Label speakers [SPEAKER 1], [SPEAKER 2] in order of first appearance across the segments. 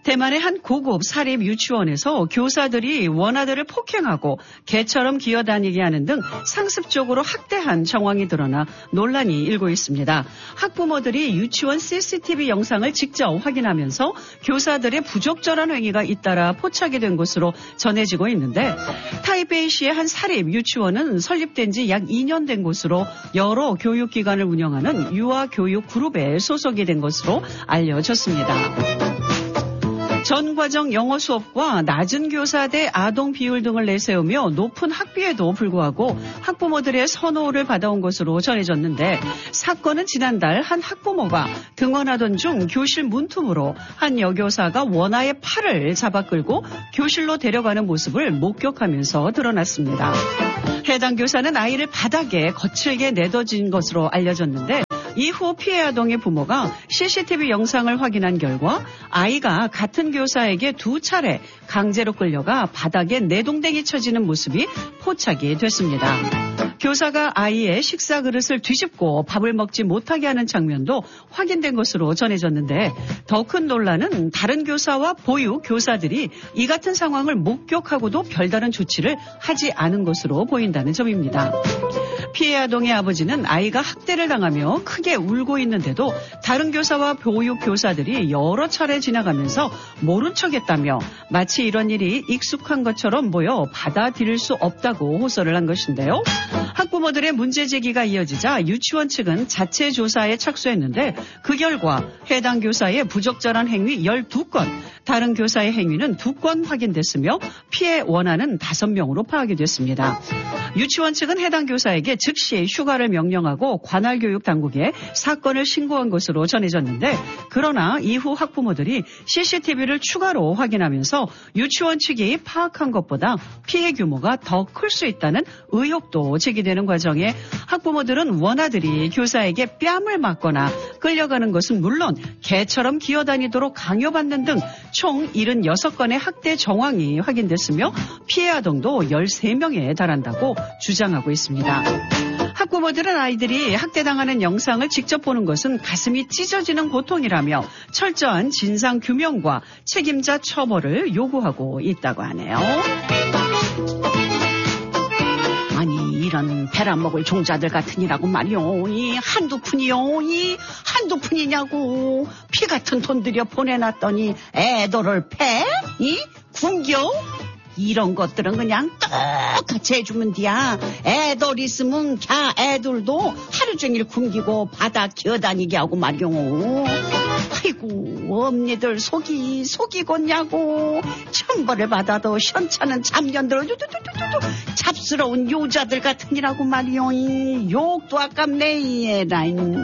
[SPEAKER 1] 대만의 한 고급 사립 유치원에서 교사들이 원아들을 폭행하고 개처럼 기어다니게 하는 등 상습적으로 학대한 정황이 드러나 논란이 일고 있습니다. 학부모들이 유치원 CCTV 영상을 직접 확인하면서 교사들의 부적절한 행위가 잇따라 포착이 된 것으로 전해지고 있는데 타이베이시의 한 사립 유치원은 설립된 지 약 2년 된 곳으로 여러 교육기관을 운영하는 유아교육 그룹에 소속이 된 것으로 알려졌습니다. 전 과정 영어 수업과 낮은 교사 대 아동 비율 등을 내세우며 높은 학비에도 불구하고 학부모들의 선호를 받아온 것으로 전해졌는데 사건은 지난달 한 학부모가 등원하던 중 교실 문틈으로 한 여교사가 원아의 팔을 잡아 끌고 교실로 데려가는 모습을 목격하면서 드러났습니다. 해당 교사는 아이를 바닥에 거칠게 내던진 것으로 알려졌는데 이후 피해 아동의 부모가 CCTV 영상을 확인한 결과 아이가 같은 교사에게 2차례 강제로 끌려가 바닥에 내동댕이 쳐지는 모습이 포착이 됐습니다. 교사가 아이의 식사 그릇을 뒤집고 밥을 먹지 못하게 하는 장면도 확인된 것으로 전해졌는데 더 큰 논란은 다른 교사와 보육 교사들이 이 같은 상황을 목격하고도 별다른 조치를 하지 않은 것으로 보인다는 점입니다. 피해 아동의 아버지는 아이가 학대를 당하며 크게 울고 있는데도 다른 교사와 보육 교사들이 여러 차례 지나가면서 모른 척했다며 마치 이런 일이 익숙한 것처럼 보여 받아들일 수 없다고 호소를 한 것인데요. 학부모들의 문제 제기가 이어지자 유치원 측은 자체 조사에 착수했는데 그 결과 해당 교사의 부적절한 행위 12건, 다른 교사의 행위는 2건 확인됐으며 피해 원한은 5명으로 파악이 됐습니다. 유치원 측은 해당 교사에게 즉시 휴가를 명령하고 관할 교육 당국에 사건을 신고한 것으로 전해졌는데 그러나 이후 학부모들이 CCTV를 추가로 확인하면서 유치원 측이 파악한 것보다 피해 규모가 더 클 수 있다는 의혹도 제기되는 과정에 학부모들은 원아들이 교사에게 뺨을 맞거나 끌려가는 것은 물론 개처럼 기어다니도록 강요받는 등 총 76건의 학대 정황이 확인됐으며 피해 아동도 13명에 달한다고 주장하고 있습니다. 학부모들은 아이들이 학대당하는 영상을 직접 보는 것은 가슴이 찢어지는 고통이라며 철저한 진상 규명과 책임자 처벌을 요구하고 있다고 하네요. 아니 이런 베라먹을 종자들 같으니라고 말이요. 이 한두 푼이요. 이 한두 푼이냐고. 피 같은 돈 들여 보내놨더니 애도를 패? 이 굶겨? 이런 것들은 그냥 똑같이 해주면 돼야. 애들 있으면 걔 애들도 하루 종일 굶기고 바다 기어다니게 하고 말이오. 아이고 엄니들 속이겠냐고. 천벌을 받아도 현찮은 잡년들 잡스러운 요자들 같으니라고 말이오. 욕도 아깝네 이 애라인.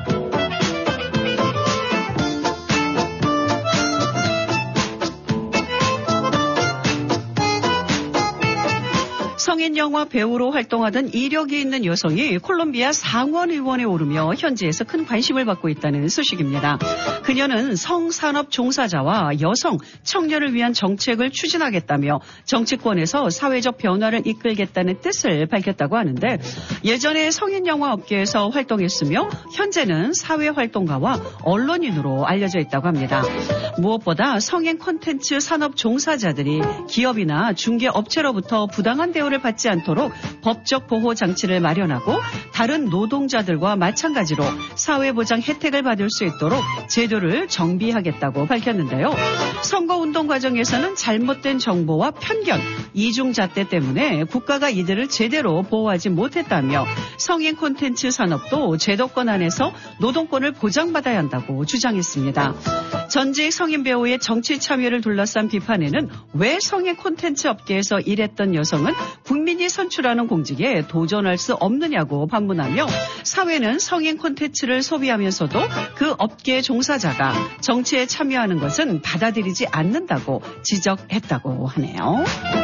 [SPEAKER 1] 성인 영화 배우로 활동하던 이력이 있는 여성이 콜롬비아 상원의원에 오르며 현지에서 큰 관심을 받고 있다는 소식입니다. 그녀는 성산업 종사자와 여성, 청년을 위한 정책을 추진하겠다며 정치권에서 사회적 변화를 이끌겠다는 뜻을 밝혔다고 하는데 예전에 성인 영화 업계에서 활동했으며 현재는 사회활동가와 언론인으로 알려져 있다고 합니다. 무엇보다 성인 콘텐츠 산업 종사자들이 기업이나 중개업체로부터 부당한 대우를 받지 않도록 법적 보호 장치를 마련하고 다른 노동자들과 마찬가지로 사회보장 혜택을 받을 수 있도록 제도를 정비하겠다고 밝혔는데요. 선거운동 과정에서는 잘못된 정보와 편견, 이중잣대 때문에 국가가 이들을 제대로 보호하지 못했다며 성인 콘텐츠 산업도 제도권 안에서 노동권을 보장받아야 한다고 주장했습니다. 전직 성인 배우의 정치 참여를 둘러싼 비판에는 왜 성인 콘텐츠 업계에서 일했던 여성은 국민이 선출하는 공직에 도전할 수 없느냐고 반문하며 사회는 성인 콘텐츠를 소비하면서도 그 업계 종사자가 정치에 참여하는 것은 받아들이지 않는다고 지적했다고 하네요.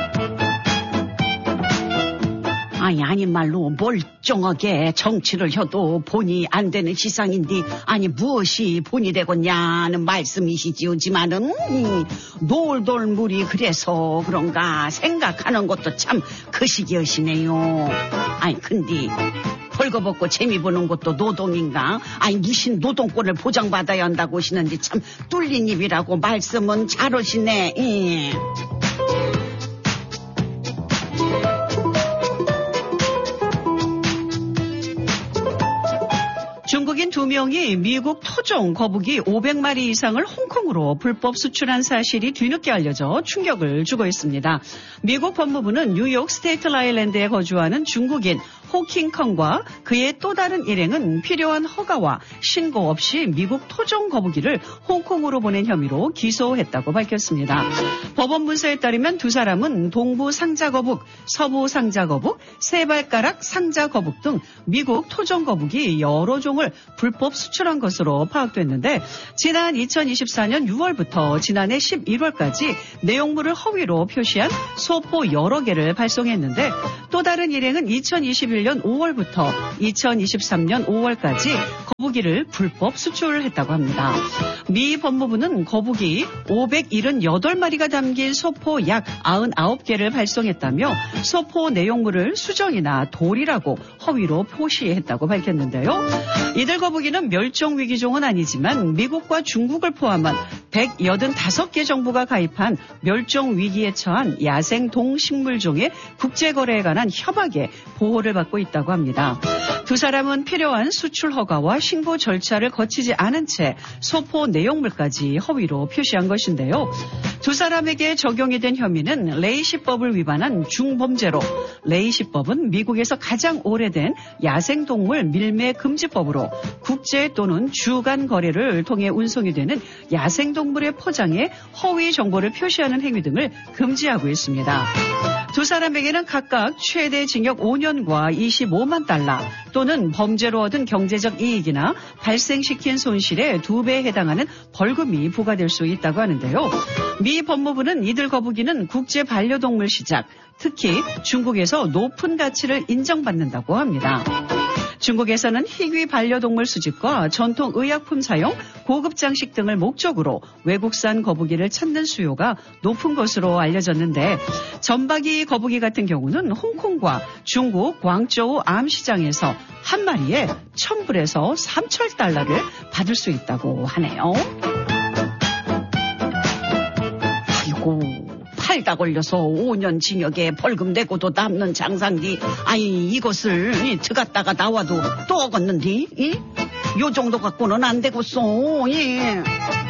[SPEAKER 1] 아니 말로 멀쩡하게 정치를 해도 본이 안 되는 시상인데 아니 무엇이 본이 되겠냐는 말씀이시지만은 놀돌 물이 그래서 그런가 생각하는 것도 참 거시기하시네요. 아니 근데 벌거벗고 재미 보는 것도 노동인가? 아니 무슨 노동권을 보장받아야 한다고 하시는지 참 뚫린 입이라고 말씀은 잘하시네. 중국인 2명이 미국 토종 거북이 500마리 이상을 홍콩으로 불법 수출한 사실이 뒤늦게 알려져 충격을 주고 있습니다. 미국 법무부는 뉴욕 스테이트 아일랜드에 거주하는 중국인 호킹컹과 그의 또 다른 일행은 필요한 허가와 신고 없이 미국 토종 거북이를 홍콩으로 보낸 혐의로 기소했다고 밝혔습니다. 법원 문서에 따르면 두 사람은 동부 상자거북, 서부 상자거북, 세발가락 상자거북 등 미국 토종 거북이 여러 종을 불법 수출한 것으로 파악됐는데 지난 2024년 6월부터 지난해 11월까지 내용물을 허위로 표시한 소포 여러 개를 발송했는데 또 다른 일행은 2021년 5월부터 2023년 5월까지 거북이를 불법 수출했다고 합니다. 미 법무부는 거북이 578마리가 담긴 소포 약 99개를 발송했다며 소포 내용물을 수정이나 도리라고 허위로 표시했다고 밝혔는데요. 이들 거북이는 멸종위기종은 아니지만 미국과 중국을 포함한 185개 정부가 가입한 멸종위기에 처한 야생 동식물종의 국제거래에 관한 협약에 보호를 받고 있다고 합니다. 두 사람은 필요한 수출 허가와 신고 절차를 거치지 않은 채 소포 내용물까지 허위로 표시한 것인데요. 두 사람에게 적용이 된 혐의는 레이시법을 위반한 중범죄로 레이시법은 미국에서 가장 오래된 야생동물 밀매 금지법으로 국제 또는 주간 거래를 통해 운송이 되는 야생동물의 포장에 허위 정보를 표시하는 행위 등을 금지하고 있습니다. 두 사람에게는 각각 최대 징역 5년과 25만 달러 또는 범죄로 얻은 경제적 이익이나 발생시킨 손실의 2배에 해당하는 벌금이 부과될 수 있다고 하는데요. 미 법무부는 이들 거북이는 국제 반려동물 시장, 특히 중국에서 높은 가치를 인정받는다고 합니다. 중국에서는 희귀 반려동물 수집과 전통 의약품 사용, 고급 장식 등을 목적으로 외국산 거북이를 찾는 수요가 높은 것으로 알려졌는데 점박이 거북이 같은 경우는 홍콩과 중국 광저우 암시장에서 한 마리에 1,000불에서 3,000달러를 받을 수 있다고 하네요. 아이고. 팔다 걸려서 5년 징역에 벌금 내고도 남는 장상디 아니 이것을 들어갔다가 나와도 또 어겄는디 요 정도 갖고는 안 되겠소. 예.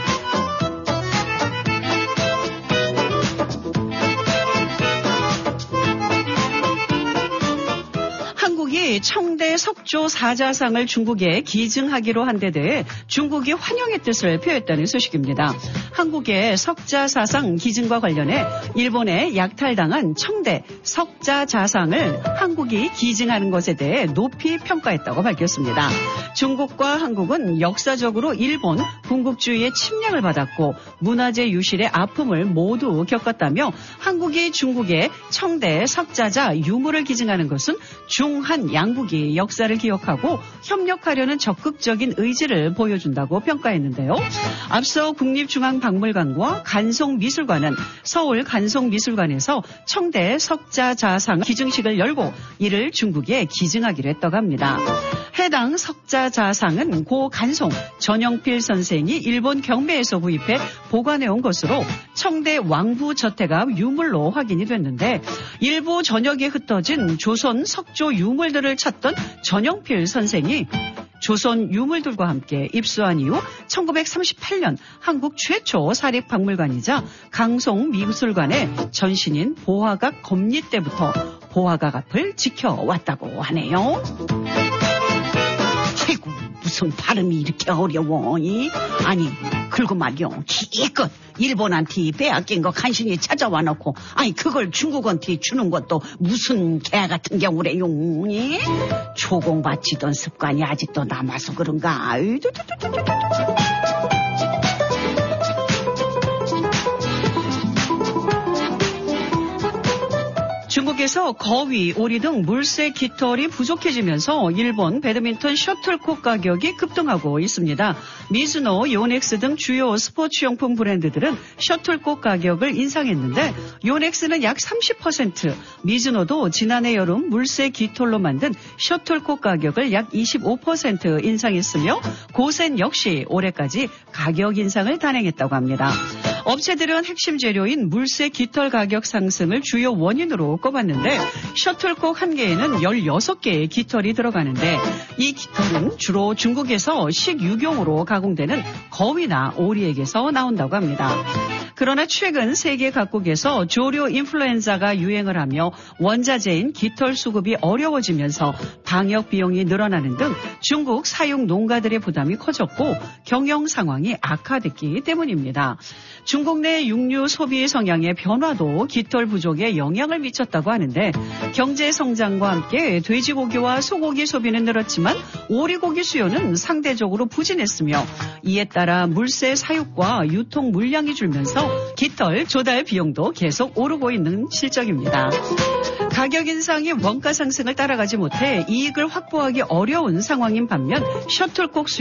[SPEAKER 1] 한국이 청대 석조 사자상을 중국에 기증하기로 한 데 대해 중국이 환영의 뜻을 표했다는 소식입니다. 한국의 석자사상 기증과 관련해 일본에 약탈당한 청대 석자자상을 한국이 기증하는 것에 대해 높이 평가했다고 밝혔습니다. 중국과 한국은 역사적으로 일본 군국주의의 침략을 받았고 문화재 유실의 아픔을 모두 겪었다며 한국이 중국의 청대 석자자 유물을 기증하는 것은 중한 양국이 역사를 기억하고 협력하려는 적극적인 의지를 보여준다고 평가했는데요. 앞서 국립중앙박물관과 간송미술관은 서울 간송미술관에서 청대 석자자상 기증식을 열고 이를 중국에 기증하기로 했다고 합니다. 해당 석자자상은 고 간송 전영필 선생이 일본 경매에서 구입해 보관해온 것으로 청대 왕부 저택앞 유물로 확인이 됐는데 일부 전역에 흩어진 조선 석조 유물들을 찾던 전영필 선생이 조선 유물들과 함께 입수한 이후 1938년 한국 최초 사립박물관이자 강송미술관의 전신인 보화각 검리 때부터 보화각 앞을 지켜왔다고 하네요. 아이고 무슨 발음이 이렇게 어려워. 아니 그리고 말이요 기껏 일본한테 빼앗긴 거 간신히 찾아와 놓고 아니 그걸 중국한테 주는 것도 무슨 개 같은 경우래요. 조공바치던 습관이 아직도 남아서 그런가. 중국의 중국에서 거위, 오리 등 물새 깃털이 부족해지면서 일본 배드민턴 셔틀콕 가격이 급등하고 있습니다. 미즈노, 요넥스 등 주요 스포츠용품 브랜드들은 셔틀콕 가격을 인상했는데 요넥스는 약 30%, 미즈노도 지난해 여름 물새 깃털로 만든 셔틀콕 가격을 약 25% 인상했으며 고센 역시 올해까지 가격 인상을 단행했다고 합니다. 업체들은 핵심 재료인 물새 깃털 가격 상승을 주요 원인으로 꼽았는데 셔틀콕 한 개에는 16개의 깃털이 들어가는데 이 깃털은 주로 중국에서 식육용으로 가공되는 거위나 오리에게서 나온다고 합니다. 그러나 최근 세계 각국에서 조류 인플루엔자가 유행을 하며 원자재인 깃털 수급이 어려워지면서 방역 비용이 늘어나는 등 중국 사육 농가들의 부담이 커졌고 경영 상황이 악화됐기 때문입니다. 중국 내 육류 소비 성향의 변화도 깃털 부족에 영향을 미쳤다고 하는데 경제 성장과 함께 돼지고기와 소고기 소비는 늘었지만 오리고기 수요는 상대적으로 부진했으며 이에 따라 물새 사육과 유통 물량이 줄면서 깃털 조달 비용도 계속 오르고 있는 실정입니다. 가격 인상이 원가 상승을 따라가지 못해 이익을 확보하기 어려운 상황인 반면 셔틀콕 수요